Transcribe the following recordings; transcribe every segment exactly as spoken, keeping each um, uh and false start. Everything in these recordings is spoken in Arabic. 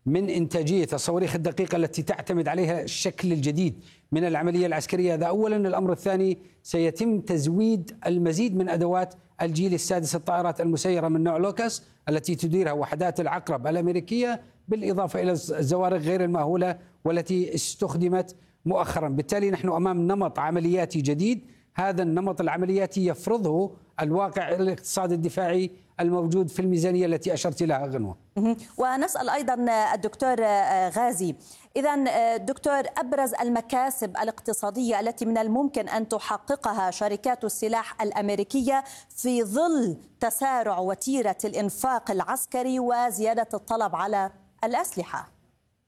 من إنتاجية الصواريخ الدقيقة التي تعتمد عليها الشكل الجديد من العملية العسكرية. هذا أولا. الأمر الثاني، سيتم تزويد المزيد من أدوات الجيل السادس، الطائرات المسيرة من نوع لوكاس التي تديرها وحدات العقرب الأمريكية، بالإضافة إلى الزوارق غير المأهولة والتي استخدمت مؤخرا. بالتالي نحن أمام نمط عملياتي جديد. هذا النمط العملياتي يفرضه الواقع الاقتصاد الدفاعي الموجود في الميزانية التي أشرت لها غنوة. ونسأل أيضا الدكتور غازي، إذا دكتور، أبرز المكاسب الاقتصادية التي من الممكن أن تحققها شركات السلاح الأمريكية في ظل تسارع وتيرة الإنفاق العسكري وزيادة الطلب على الأسلحة؟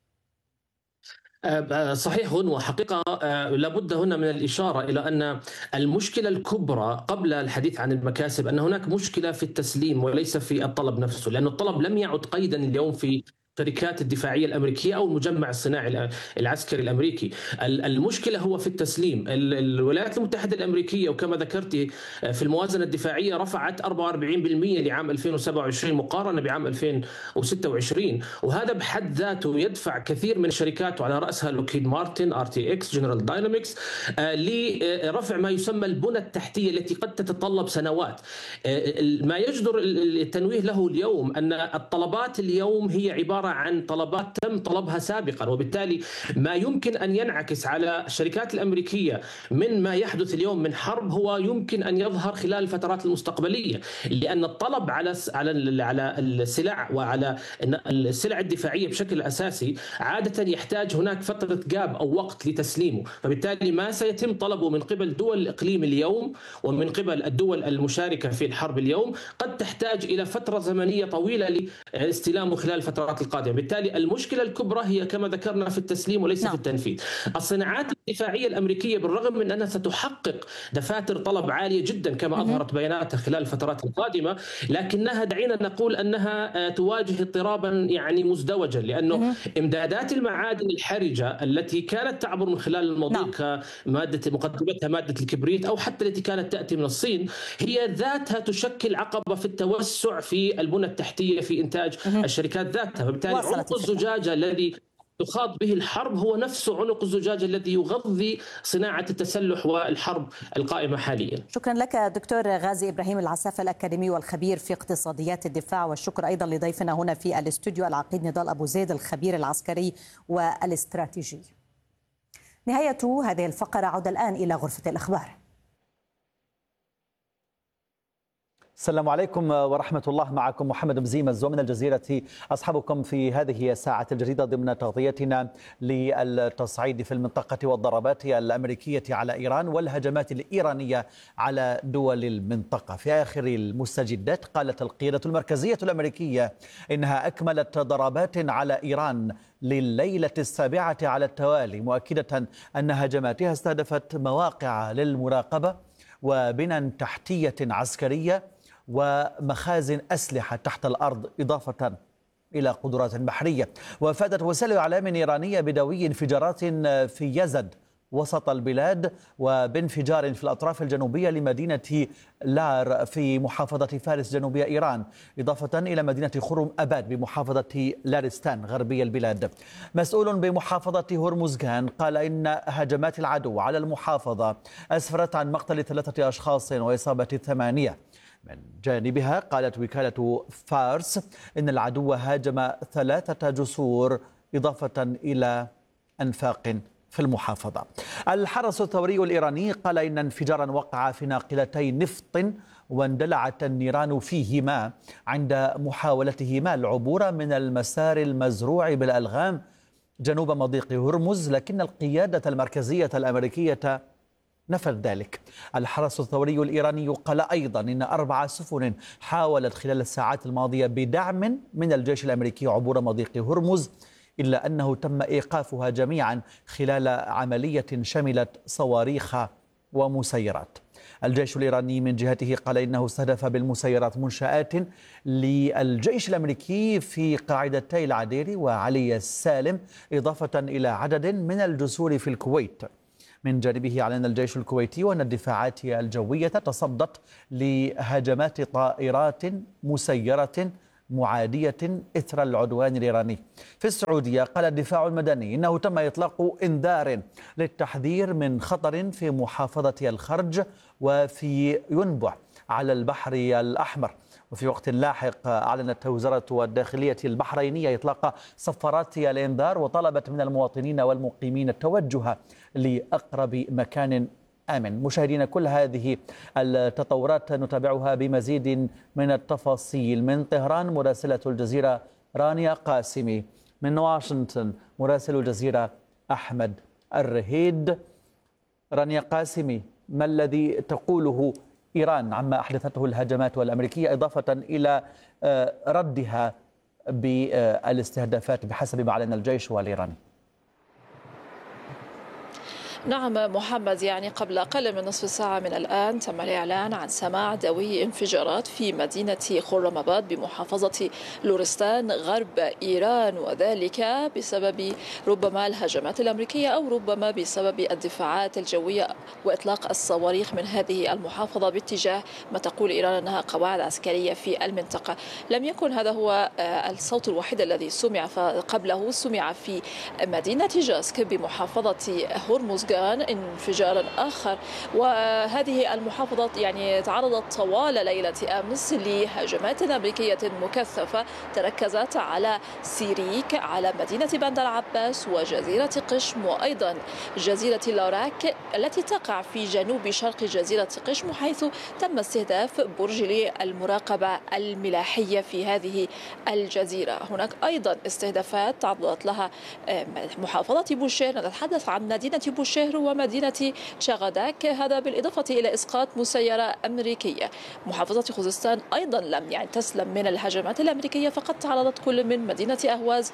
صحيح غنوة، حقيقة لابد هنا من الإشارة إلى أن المشكلة الكبرى قبل الحديث عن المكاسب أن هناك مشكلة في التسليم وليس في الطلب نفسه، لأن الطلب لم يعد قيدا اليوم في الشركات الدفاعية الأمريكية أو المجمع الصناعي العسكري الأمريكي. المشكلة هو في التسليم. الولايات المتحدة الأمريكية وكما ذكرت في الموازنة الدفاعية رفعت أربعة وأربعين بالمئة لعام ألفين وسبعة وعشرين مقارنة بعام ألفين وستة وعشرين، وهذا بحد ذاته يدفع كثير من الشركات وعلى رأسها لوكهيد مارتن، ار تي اكس، جنرال داينامكس لرفع ما يسمى البنى التحتية التي قد تتطلب سنوات. ما يجدر التنويه له اليوم أن الطلبات اليوم هي عبارة عن طلبات تم طلبها سابقا، وبالتالي ما يمكن أن ينعكس على الشركات الأمريكية من ما يحدث اليوم من حرب هو يمكن أن يظهر خلال الفترات المستقبلية، لأن الطلب على على على السلع وعلى السلع الدفاعية بشكل أساسي عادة يحتاج هناك فترة جاب أو وقت لتسليمه، فبالتالي ما سيتم طلبه من قبل دول الإقليم اليوم ومن قبل الدول المشاركة في الحرب اليوم قد تحتاج إلى فترة زمنية طويلة لاستلامه خلال الفترات القادمة. بالتالي المشكلة الكبرى هي كما ذكرنا في التسليم وليس نعم. في التنفيذ. الصناعات الدفاعية الأمريكية بالرغم من أنها ستحقق دفاتر طلب عالية جدا كما أظهرت بياناتها خلال الفترات القادمة، لكنها دعينا نقول أنها تواجه اضطرابا يعني مزدوجا، لأنه إمدادات المعادن الحرجة التي كانت تعبر من خلال المضيق نعم. كمادة مقدمتها مادة الكبريت أو حتى التي كانت تأتي من الصين هي ذاتها تشكل عقبة في التوسع في البنى التحتية في إنتاج الشركات ذاتها. فبالتالي عنق الزجاجة الذي تخاض به الحرب هو نفس عنق الزجاجة الذي يغذي صناعة التسلح والحرب القائمة حاليا. شكرا لك دكتور غازي إبراهيم العسافة، الأكاديمي والخبير في اقتصاديات الدفاع، والشكر أيضا لضيفنا هنا في الاستوديو العقيد نضال أبو زيد، الخبير العسكري والاستراتيجي. نهاية هذه الفقرة، عودة الآن إلى غرفة الأخبار. السلام عليكم ورحمة الله، معكم محمد مزيمز ومن الجزيرة أصحابكم في هذه الساعة الجديدة ضمن تغطيتنا للتصعيد في المنطقة والضربات الأمريكية على إيران والهجمات الإيرانية على دول المنطقة. في آخر المستجدات قالت القيادة المركزية الأمريكية إنها أكملت ضربات على إيران لليلة السابعة على التوالي، مؤكدة أن هجماتها استهدفت مواقع للمراقبة وبنى تحتية عسكرية ومخازن أسلحة تحت الأرض، إضافة إلى قدرات بحرية. وافادت وسائل إعلام إيرانية بدوي انفجارات في يزد وسط البلاد وبانفجار في الأطراف الجنوبية لمدينة لار في محافظة فارس جنوبية إيران، إضافة إلى مدينة خرم أباد بمحافظة لارستان غربية البلاد. مسؤول بمحافظة هرمزغان قال إن هجمات العدو على المحافظة أسفرت عن مقتل ثلاثة أشخاص وإصابة ثمانية. من جانبها قالت وكالة فارس إن العدو هاجم ثلاثة جسور إضافة إلى أنفاق في المحافظة. الحرس الثوري الإيراني قال إن انفجارا وقع في ناقلتي نفط واندلعت النيران فيهما عند محاولتهما العبور من المسار المزروع بالألغام جنوب مضيق هرمز، لكن القيادة المركزية الأمريكية نفت ذلك. الحرس الثوري الإيراني قال أيضا إن أربع سفن حاولت خلال الساعات الماضية بدعم من الجيش الأمريكي عبور مضيق هرمز، إلا أنه تم إيقافها جميعا خلال عملية شملت صواريخ ومسيرات. الجيش الإيراني من جهته قال إنه استهدف بالمسيرات منشآت للجيش الأمريكي في قاعدتي العديري وعلي السالم، إضافة إلى عدد من الجسور في الكويت. من جانبه أعلن الجيش الكويتي أن الدفاعات الجوية تصدت لهجمات طائرات مسيرة معادية إثر العدوان الإيراني. في السعودية قال الدفاع المدني إنه تم إطلاق إنذار للتحذير من خطر في محافظة الخرج وفي ينبع على البحر الأحمر. وفي وقت لاحق أعلنت وزارة الداخلية البحرينية إطلاق صفارات الإنذار، وطلبت من المواطنين والمقيمين التوجه لأقرب مكان آمن. مشاهدينا، كل هذه التطورات نتابعها بمزيد من التفاصيل من طهران مراسلة الجزيرة رانيا قاسمي، من واشنطن مراسل الجزيرة أحمد الرهيد. رانيا قاسمي، ما الذي تقوله إيران عما أحدثته الهجمات الأمريكية إضافة إلى ردها بالاستهدافات بحسب ما أعلن الجيش والإيراني؟ نعم محمد، يعني قبل أقل من نصف ساعة من الآن تم الإعلان عن سماع دوي انفجارات في مدينة خرماباد بمحافظة لورستان غرب إيران، وذلك بسبب ربما الهجمات الأمريكية أو ربما بسبب الدفاعات الجوية وإطلاق الصواريخ من هذه المحافظة باتجاه ما تقول إيران أنها قواعد عسكرية في المنطقة. لم يكن هذا هو الصوت الوحيد الذي سمع، فقبله سمع في مدينة جاسك بمحافظة هرمز انفجار آخر. وهذه المحافظة يعني تعرضت طوال ليلة أمس لهجمات أمريكية مكثفة تركزت على سيريك، على مدينة بندر عباس وجزيرة قشم، وأيضا جزيرة لاراك التي تقع في جنوب شرق جزيرة قشم، حيث تم استهداف برج للمراقبة الملاحية في هذه الجزيرة. هناك أيضا استهدافات تعرضت لها محافظة بوشير، نتحدث عن مدينة بوشير ومدينة شغداك، هذا بالإضافة إلى إسقاط مسيرة أمريكية. محافظة خوزستان أيضا لم يعني تسلم من الهجمات الأمريكية، فقد تعرضت كل من مدينة أهواز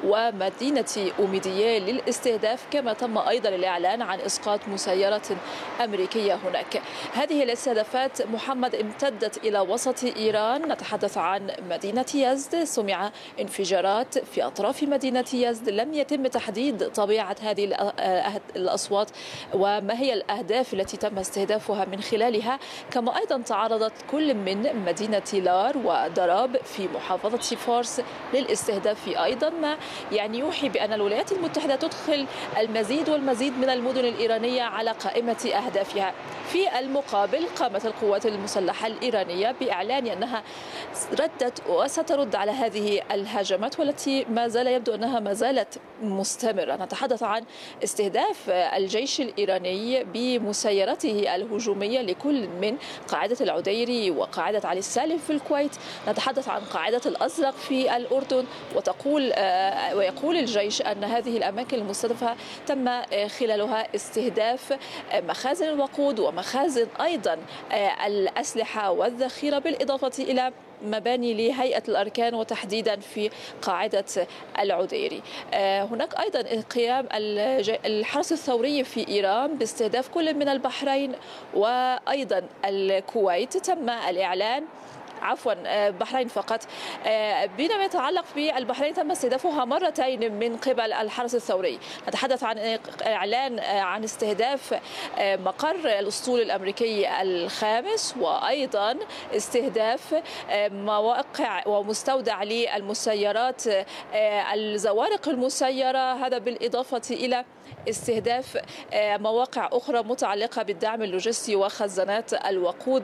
ومدينة أوميدية للاستهداف، كما تم أيضا الإعلان عن إسقاط مسيرة أمريكية هناك. هذه الاستهدافات محمد امتدت إلى وسط إيران، نتحدث عن مدينة يزد، سمع انفجارات في أطراف مدينة يزد، لم يتم تحديد طبيعة هذه الأصوات وما هي الأهداف التي تم استهدافها من خلالها. كما أيضا تعرضت كل من مدينة لار ودراب في محافظة فارس للاستهداف أيضا، ما يعني يوحي بأن الولايات المتحدة تدخل المزيد والمزيد من المدن الإيرانية على قائمة أهدافها. في المقابل قامت القوات المسلحة الإيرانية بإعلان أنها ردت وسترد على هذه الهجمات، والتي ما زال يبدو أنها ما زالت مستمرة. نتحدث عن استهداف الجيش الإيراني بمسيرته الهجومية لكل من قاعدة العديري وقاعدة علي السالم في الكويت، نتحدث عن قاعدة الأزرق في الأردن، وتقول ويقول الجيش أن هذه الأماكن المستهدفة تم خلالها استهداف مخازن الوقود ومخازن أيضا الأسلحة والذخيرة، بالإضافة إلى مباني لهيئة الأركان وتحديدا في قاعدة العديري. هناك أيضا قيام الحرس الثوري في إيران باستهداف كل من البحرين وأيضا الكويت. تم الإعلان عفوا البحرين فقط. بينما يتعلق بالبحرين تم استهدافها مرتين من قبل الحرس الثوري. نتحدث عن إعلان عن استهداف مقر الأسطول الأمريكي الخامس، وأيضا استهداف مواقع ومستودع للمسيرات الزوارق المسيرة، هذا بالإضافة إلى استهداف مواقع أخرى متعلقة بالدعم اللوجستي وخزانات الوقود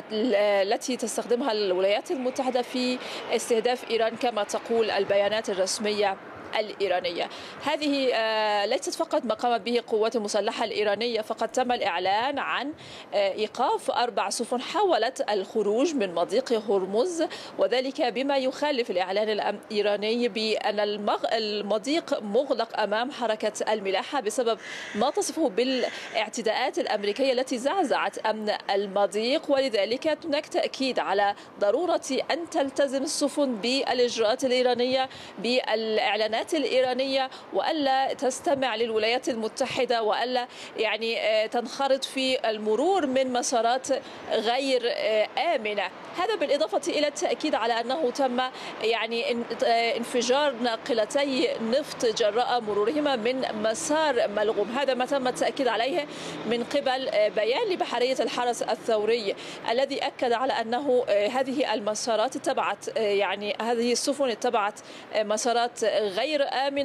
التي تستخدمها الولايات المتحدة في استهداف إيران كما تقول البيانات الرسمية الإيرانية. هذه ليست فقط ما قامت به القوات المسلحة الإيرانية، فقد تم الإعلان عن إيقاف أربع سفن حاولت الخروج من مضيق هرمز، وذلك بما يخالف الإعلان الإيراني بأن المضيق مغلق أمام حركة الملاحة بسبب ما تصفه بالاعتداءات الأمريكية التي زعزعت أمن المضيق. ولذلك هناك تأكيد على ضرورة أن تلتزم السفن بالإجراءات الإيرانية بالإعلانات المعادلات الإيرانية وألا تستمع للولايات المتحدة وألا يعني تنخرط في المرور من مسارات غير آمنة. هذا بالإضافة إلى التأكيد على أنه تم يعني انفجار ناقلتي نفط جراء مرورهما من مسار ملغوم. هذا ما تم التأكيد عليه من قبل بيان لبحرية الحرس الثوري الذي أكد على أنه هذه المسارات اتبعت يعني هذه السفن اتبعت مسارات غير آمنة